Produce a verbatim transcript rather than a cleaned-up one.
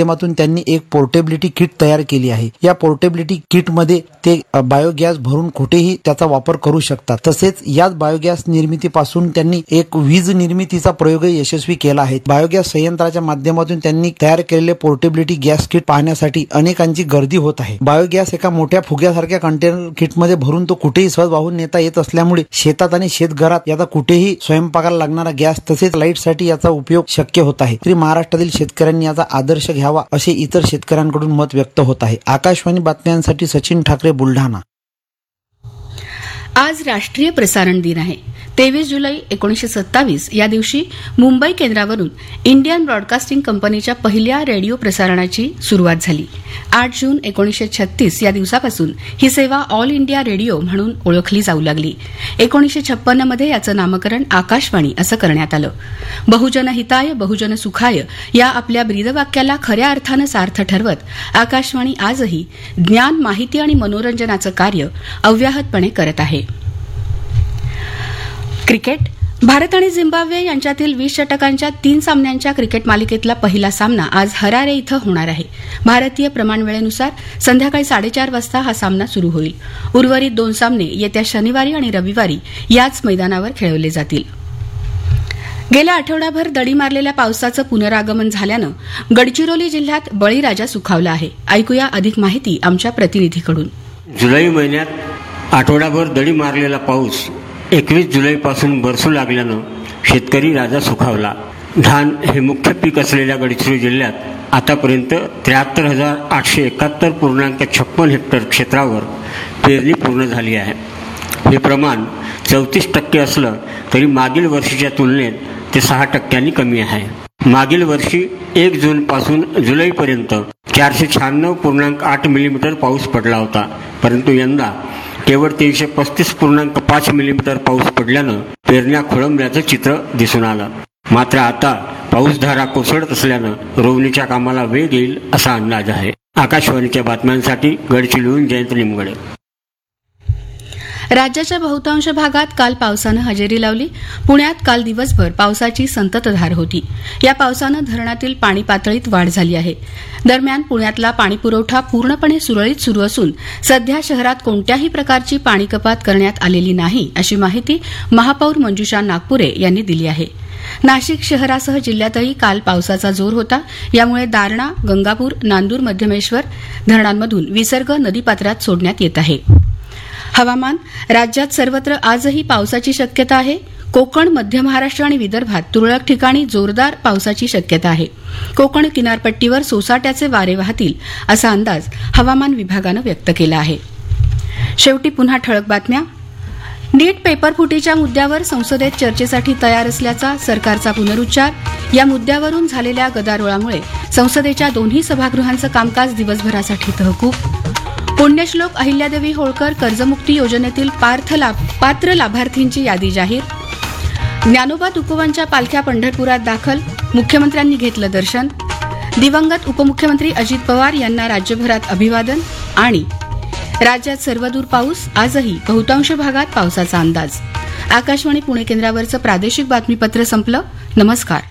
माध्यमातून त्यांनी एक पोर्टेबिलिटी किट तयार केली आहे. या पोर्टेबिलिटी किट मध्ये ते बायोगॅस भरून कुठेही त्याचा वापर करू शकतात. तसेच याच बायोगॅस निर्मितीपासून त्यांनी एक वीज निर्मितीचा प्रयोग यशस्वी केला आहे. बायोगॅस संयंत्राच्या माध्यमातून त्यांनी तयार केलेले पोर्टेबिलिटी गॅस किट पाहण्यासाठी अनेकांची गर्दी होत आहे. बायोगॅस एका मोठ्या फुग्यासारख्या कंटेनर किटमध्ये भरून तो कुठेही सहज वाहून नेता येत असल्यामुळे शेतात आणि शेतघरात याचा कुठेही स्वयंपाकाला लागणारा गॅस तसेच लाईटसाठी याचा उपयोग शक्य होत आहे. तरी महाराष्ट्रातील शेतकऱ्यांनी याचा आदर्श घ्यावा असे इतर शेतकऱ्यांकडून मत व्यक्त होत आहे. आकाशवाणी बातम्यांसाठी सचिन ठाकरे, बुलढाणा. आज राष्ट्रीय प्रसारण दिन आहे. तेवीस जुलै एकोणीसशे सत्तावीस या दिवशी मुंबई केंद्रावरून इंडियन ब्रॉडकास्टिंग कंपनीच्या पहिल्या रेडिओ प्रसारणाची सुरुवात झाली. आठ जून एकोणीसशे छत्तीस या दिवसापासून ही सेवा ऑल इंडिया रेडिओ म्हणून ओळखली जाऊ लागली. एकोणीसशे छप्पन्न मध्ये याचं नामकरण आकाशवाणी असं करण्यात आलं. बहुजन हिताय बहुजन सुखाय या आपल्या ब्रीदवाक्याला खऱ्या अर्थानं सार्थ ठरवत आकाशवाणी आजही ज्ञान, माहिती आणि मनोरंजनाचं कार्य अव्याहतपणे करत आहे. क्रिकेट. भारत आणि झिम्बाब्वे यांच्यातील वीस षटकांच्या तीन सामन्यांच्या क्रिकेट मालिकेतला पहिला सामना आज हरारे इथं होणार आहे. भारतीय प्रमाणवेळेनुसार संध्याकाळी साडेचार वाजता हा सामना सुरू होईल. उर्वरित दोन सामने येत्या शनिवारी आणि रविवारी याच मैदानावर खेळवले जातील. गेल्या आठवडाभर दडी मारलेल्या पावसाचं पुनरागमन झाल्यानं गडचिरोली जिल्ह्यात बळीराजा सुखावला आहे. ऐकूया अधिक माहिती आमच्या प्रतिनिधीकडून. जुलै महिन्यात आठवडाभर दडी मारलेला पाऊस एकवीस जुलैपासून बरसू लागल्यानं शेतकरी राजा सुखावला. धान हे मुख्य पीक असलेल्या गडचिरोली जिल्ह्यात आतापर्यंत त्र्याहत्तर हजार आठशे एकाहत्तर पूर्णांक छप्पन हेक्टर क्षेत्रावर पेरणी पूर्ण झाली आहे. हे प्रमाण चौतीस टक्के असलं तरी मागील वर्षीच्या तुलनेत ते सहा टक्क्यांनी कमी आहे. मागील वर्षी एक जून पासून जुलैपर्यंत चारशे शहाण्णव पूर्णांक आठ मिलीमीटर पाऊस पडला होता, परंतु यंदा केवळ तीनशे पस्तीस पूर्णांक पाच मिलीमीटर पाऊस पडल्यानं पेरण्या खोळंबल्याचं चित्र दिसून आलं. मात्र आता पाऊसधारा कोसळत असल्यानं रोवणीच्या कामाला वेग येईल असा अंदाज आहे. आकाशवाणीच्या बातम्यांसाठी गडचिरोलीहून जयंत निमगडे. राज्याच्या बहुतांश भागात काल पावसानं हजेरी लावली. पुण्यात काल दिवसभर पावसाची संततधार होती. या पावसानं धरणातील पाणी पातळीत वाढ झाली आहे. दरम्यान पुण्यातला पाणीपुरवठा पूर्णपणे सुरळीत सुरू असून सध्या शहरात कोणत्याही प्रकारची पाणी कपात करण्यात आलेली नाही अशी माहिती महापौर मंजुषा नागपुरे यांनी दिली आहे. नाशिक शहरासह जिल्ह्यातही काल पावसाचा जोर होता. यामुळे दारणा, गंगापूर, नांदूर, मध्यमेश्वर धरणांमधून विसर्ग नदीपात्रात सोडण्यात येत आहे. हवामान. राज्यात सर्वत्र आजही पावसाची शक्यता आहे. कोकण, मध्य महाराष्ट्र आणि विदर्भात तुरळक ठिकाणी जोरदार पावसाची शक्यता आहे. कोकण किनारपट्टीवर सोसाट्याचे वारे वाहतील असा अंदाज हवामान विभागानं व्यक्त केला आहे. शेवटी पुन्हा ठळक बातम्या. नीट पेपरफुटीच्या मुद्द्यावर संसदेत चर्चेसाठी तयार असल्याचा सरकारचा पुनरुच्चार. या मुद्द्यावरून झालेल्या गदारोळामुळे संसदेच्या दोन्ही सभागृहांचं कामकाज दिवसभरासाठी तहकूब. पुण्यश्लोक अहिल्यादेवी होळकर कर्जमुक्ती योजनेतील पार्थ लाभ, पात्र लाभार्थींची यादी जाहीर. ज्ञानोबा तुकोबांच्या पालख्या पंढरपुरात दाखल, मुख्यमंत्र्यांनी घेतलं दर्शन. दिवंगत उपमुख्यमंत्री अजित पवार यांना राज्यभरात अभिवादन. आणि राज्यात सर्वदूर पाऊस, आजही बहुतांश भागात पावसाचा अंदाज. आकाशवाणी पुणे केंद्रावरचं प्रादेशिक बातमीपत्र संपलं. नमस्कार.